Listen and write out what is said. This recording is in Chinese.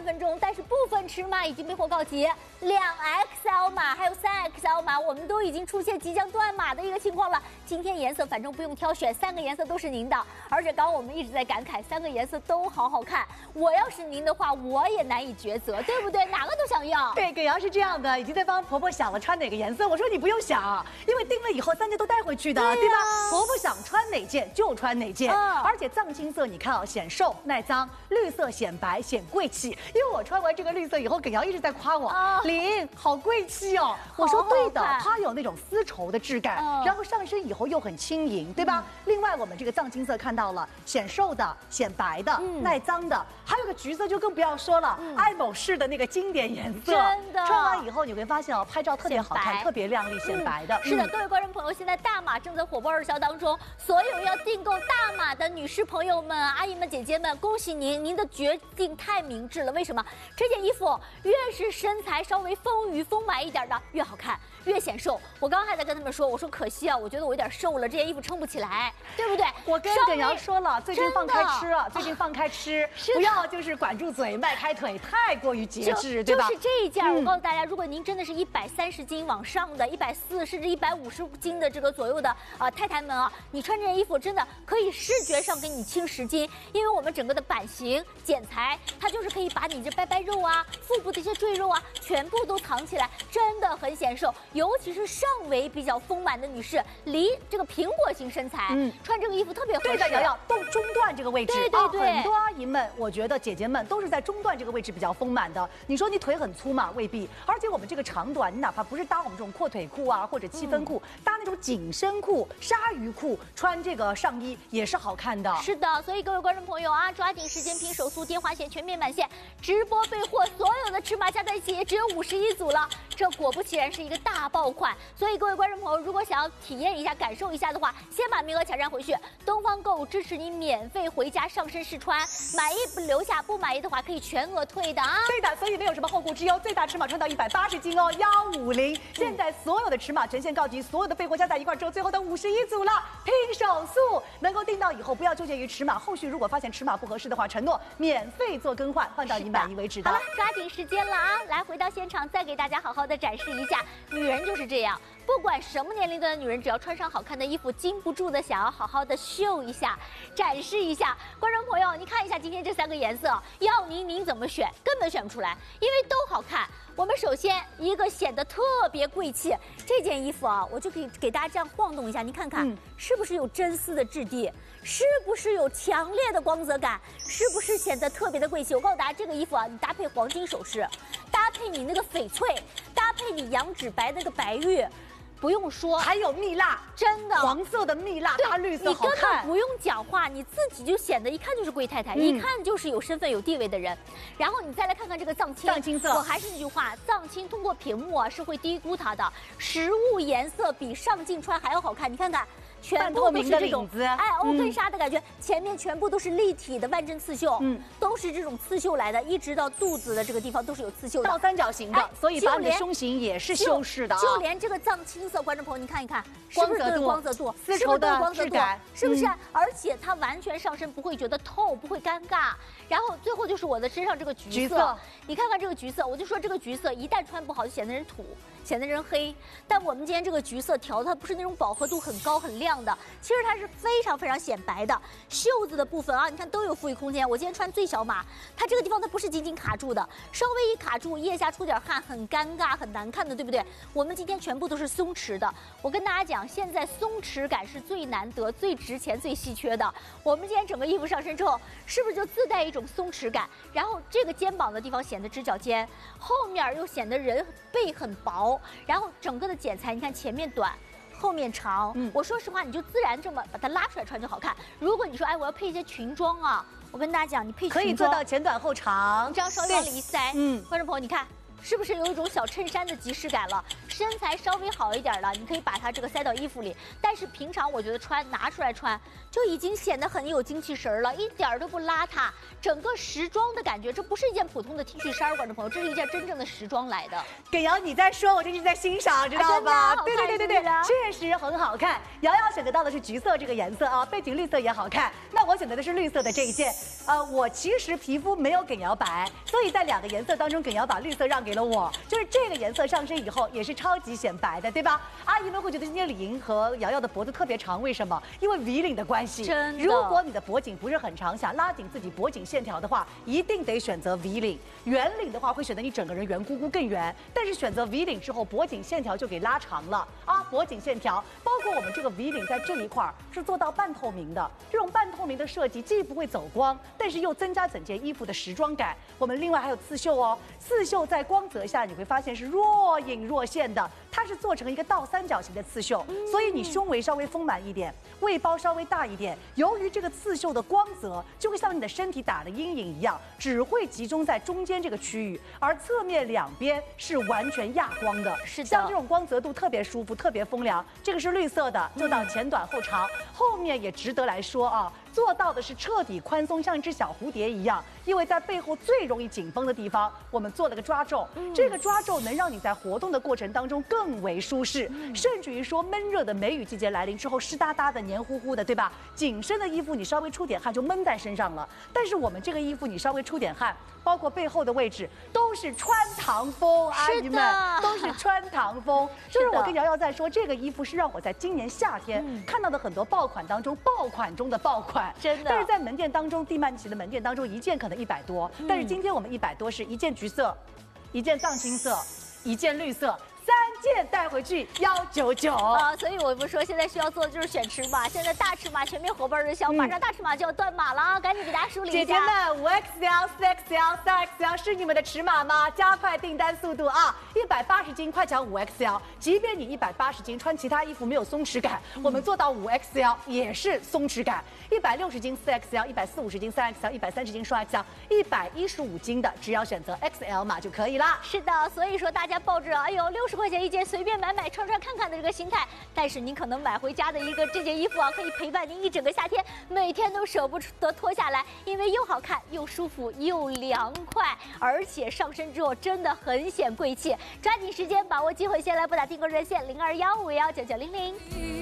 分钟，但是部分尺码已经被货告急，2XL 码还有3XL 码，我们都已经出现即将断码的一个情况了。今天颜色反正不用挑选，3个颜色都是您的，而且刚刚我们一直在感慨3个颜色都好好看。我要是您的话，我也难以抉择，对不对？哪个都想要。 对，耿阳是这样的，已经在帮婆婆想了穿哪个颜色。我说你不用想，因为定了以后3件都带回去的，对吧？婆婆想穿哪件就穿哪件，而且藏青色你看啊，显瘦耐脏，绿色显白显贵气。因为我穿完这个绿色以后，耿阳一直在夸我，琳好贵气哦。我说对的，它有那种丝绸的质感，然后上身以后又很轻盈，对吧？另外我们这个藏青色看到了，显瘦的、显白的、耐脏的，还有个橘色就更不要说了，爱某仕的那个经典颜色， 真的。 穿完以后你会发现哦，拍照特别好看，特别亮丽，显白的。 是的，各位观众朋友，现在大码正在火爆热销当中，所有要订购大码的女士朋友们、阿姨们、姐姐们，恭喜您，您的决定太明智了。为什么？这件衣服越是身材稍微丰腴丰满一点的越好看，越显瘦。我刚刚还在跟他们说，我说可惜啊，我觉得我有点瘦了，这件衣服撑不起来，对不对？ 我跟耿阳说了，最近放开吃，最近放开吃，不要就是管住嘴迈开腿，太过于节制，对吧？ 就是这一件，我告诉大家，如果您真的是130斤往上的，140甚至150斤的这个左右的太太们啊，你穿这件衣服真的可以视觉上给你轻10斤，因为我们整个的版型剪裁，它就是可以把你这拜拜肉啊、腹部的一些赘肉啊，全部都藏起来，真的很显瘦。尤其是上围比较丰满的女士，离这个苹果型身材，穿这个衣服特别合适。 对的，瑶瑶，中段这个位置， 对， 很多阿姨们，我觉得姐姐们都是在中段这个位置比较丰满的。你说你腿很粗嘛，未必。而且我们这个长短，你哪怕不是搭我们这种阔腿裤啊，或者7分裤，搭那种紧身裤、鲨鱼裤，穿这个上衣也是好看的。 是的，所以各位观众朋友啊，抓紧时间拼手速，电话线全面满线，直播备货，所有的尺码加在一起也只有51组了。这果不其然是一个大爆款，所以各位观众朋友，如果想要体验一下、感受一下的话，先把名额抢占回去。东方购物支持你免费回家上身试穿，满意不留下，不满意的话可以全额退的啊。 对的，所以没有什么后顾之忧，最大尺码穿到180斤哦，150。现在所有的尺码全线告急，所有的备货加在一块之后，最后的51组了，拼手速，能够订到以后不要纠结于尺码，后续如果发现尺码不合适的话，承诺免费做更换，换到你满意为止的。 好了，抓紧时间了啊！来，回到现场，再给大家好好的展示一下，女人就是这样。不管什么年龄段的女人，只要穿上好看的衣服，禁不住的想要好好的秀一下、展示一下。观众朋友，你看一下今天这3个颜色，要您怎么选，根本选不出来，因为都好看。我们首先一个显得特别贵气，这件衣服啊，我就可以给大家这样晃动一下，你看看，是不是有真丝的质地？是不是有强烈的光泽感？是不是显得特别的贵气？我告诉大家，这个衣服啊，你搭配黄金首饰，搭配你那个翡翠，搭配你羊脂白那个白玉。不用说， 还有蜜蜡， 真的黄色的蜜蜡搭绿色好看， 你根本不用讲话，你自己就显得一看就是贵太太，一看就是有身份有地位的人。然后你再来看看这个藏青色， 我还是那句话，藏青通过屏幕啊是会低估它的，实物颜色比上镜穿还要好看，你看看。全部都是这种欧根纱的感觉，前面全部都是立体的万针刺绣，都是这种刺绣来的，一直到肚子的这个地方都是有刺绣的， 倒三角形的，所以把你的胸型也是修饰的啊。 就连这个藏青色，观众朋友，你看一看，是不是都有光泽度？ 丝绸的质感， 是不是？而且它完全上身不会觉得透，不会尴尬。然后最后就是我的身上这个橘色，你看看这个橘色，我就说这个橘色一旦穿不好就显得人土，显得人黑。但我们今天这个橘色调它不是那种饱和度很高很亮的，其实它是非常非常显白的。袖子的部分啊，你看都有富裕空间。我今天穿最小码，它这个地方它不是紧紧卡住的，稍微一卡住，腋下出点汗，很尴尬很难看的，对不对？我们今天全部都是松弛的。我跟大家讲，现在松弛感是最难得、最值钱、最稀缺的。我们今天整个衣服上身之后，是不是就自带一种松弛感？然后这个肩膀的地方显得直角肩，后面又显得人背很薄，然后整个的剪裁，你看前面短。后面长，我说实话，你就自然这么把它拉出来穿就好看。如果你说，哎，我要配一些裙装啊，我跟大家讲，你配裙装可以做到前短后长， 你这样稍微往里一塞，观众朋友，你看是不是有一种小衬衫的即视感了？身材稍微好一点的，你可以把它这个塞到衣服里。但是平常我觉得拿出来穿，就已经显得很有精气神了，一点都不邋遢，整个时装的感觉。这不是一件普通的 T 恤衫，观众朋友，这是一件真正的时装来的。 耿瑶，你在说，我就一直在欣赏，知道吧？对，确实很好看。瑶瑶选择到的是橘色这个颜色啊，背景绿色也好看。那我选择的是绿色的这一件。我其实皮肤没有耿瑶白，所以在2个颜色当中，耿瑶把绿色让给了我。就是这个颜色上身以后也是超级显白的，对吧？阿姨们会觉得今天李莹和瑶瑶的脖子特别长，为什么？因为 V 领的关系。 真的。 如果你的脖颈不是很长，想拉紧自己脖颈线条的话，一定得选择 V 领。圆领的话会显得你整个人圆咕咕更圆，但是选择 V 领之后，脖颈线条就给拉长了啊！脖颈线条，包括我们这个 V 领在这一块是做到半透明的，这种半透明的设计既不会走光，但是又增加整件衣服的时装感。我们另外还有刺绣哦，刺绣在光泽下你会发现是若隐若现的，它是做成一个倒三角形的刺绣，所以你胸围稍微丰满一点，胃包稍微大一点。由于这个刺绣的光泽就会像你的身体打的阴影一样，只会集中在中间这个区域，而侧面2边是完全亚光的。 是的， 像这种光泽度特别舒服，特别风凉。这个是绿色的，做到前短后长，后面也值得来说啊。做到的是彻底宽松，像一只小蝴蝶一样。因为在背后最容易紧绷的地方，我们做了个抓皱。这个抓皱能让你在活动的过程当中更为舒适，甚至于说闷热的梅雨季节来临之后，湿哒哒的、黏糊糊的，对吧？紧身的衣服你稍微出点汗就闷在身上了。但是我们这个衣服你稍微出点汗，包括背后的位置都是穿堂风，阿姨们都是穿堂风。就是我跟瑶瑶在说，这个衣服是让我在今年夏天看到的很多爆款当中爆款中的爆款。 真的， 但是在门店当中，蒂曼奇的门店当中，一件可能100多，但是今天我们100多是一件橘色，一件藏青色，一件绿色。3件带回去199 啊，所以我们说现在需要做的就是选尺码。现在大尺码全面火爆热销，马上大尺码就要断码了，赶紧给大家梳理一下。 姐姐们，5XL、4XL、3XL 是你们的尺码吗？加快订单速度啊！180斤快抢5XL，即便你180斤穿其他衣服没有松弛感，我们做到5XL 也是松弛感。160斤4XL，140-50斤3XL，130斤双 XL，115斤的只要选择 XL 码就可以啦。 是的，所以说大家抱着哎呦60块钱一件随便买穿看看的这个心态，但是您可能买回家的这件衣服啊，可以陪伴您一整个夏天，每天都舍不得脱下来，因为又好看又舒服又凉快，而且上身之后真的很显贵气。抓紧时间把握机会，先来拨打订购热线0215519900。